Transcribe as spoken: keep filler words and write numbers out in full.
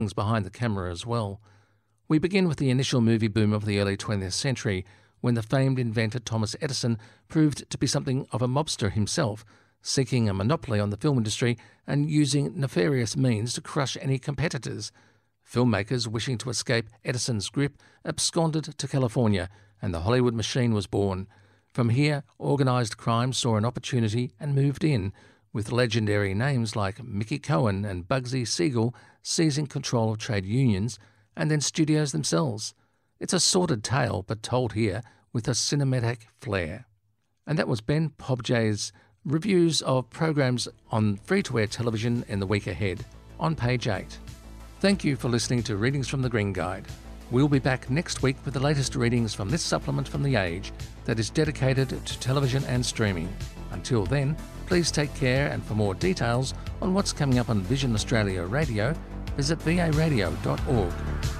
things behind the camera as well. We begin with the initial movie boom of the early twentieth century, when the famed inventor Thomas Edison proved to be something of a mobster himself, seeking a monopoly on the film industry and using nefarious means to crush any competitors. Filmmakers wishing to escape Edison's grip absconded to California, and the Hollywood machine was born. From here, organised crime saw an opportunity and moved in, with legendary names like Mickey Cohen and Bugsy Siegel seizing control of trade unions, and then studios themselves. It's a sordid tale, but told here with a cinematic flair. And that was Ben Pobjay's reviews of programs on free-to-air television in the week ahead, on page eight. Thank you for listening to Readings from the Green Guide. We'll be back next week with the latest readings from this supplement from The Age that is dedicated to television and streaming. Until then, please take care, and for more details on what's coming up on Vision Australia Radio, visit v a radio dot org.